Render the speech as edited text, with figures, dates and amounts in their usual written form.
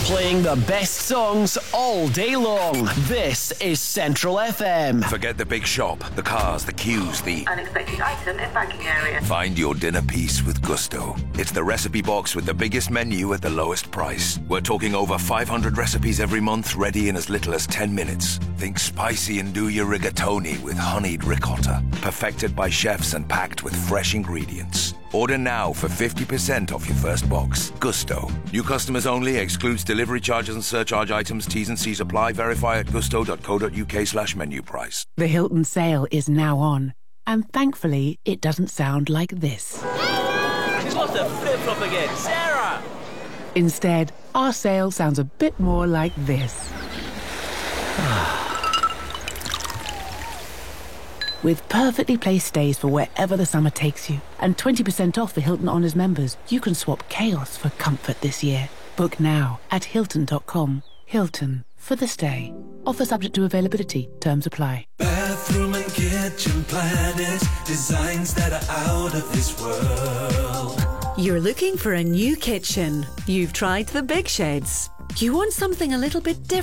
Playing the best songs all day long. This is Central FM. Forget the big shop, the cars, the queues, the unexpected item in banking area. Find your dinner piece with Gusto. It's the recipe box with the biggest menu at the lowest price. We're talking over 500 recipes every month, ready in as little as 10 minutes. Think spicy and do your rigatoni with honeyed ricotta. Perfected by chefs and packed with fresh ingredients. Order now for 50% off your first box. Gusto. New customers only. Excludes delivery charges and surcharge items. T's and C's apply. Verify at gusto.co.uk/menu price. The Hilton sale is now on. And thankfully, it doesn't sound like this. She's lost her flip-flop again. Sarah! Instead, our sale sounds a bit more like this. With perfectly placed stays for wherever the summer takes you, and 20% off for Hilton Honors members, you can swap chaos for comfort this year. Book now at Hilton.com. Hilton, for the stay. Offer subject to availability. Terms apply. Bathroom and kitchen planets, designs that are out of this world. You're looking for a new kitchen. You've tried the big sheds. You want something a little bit different.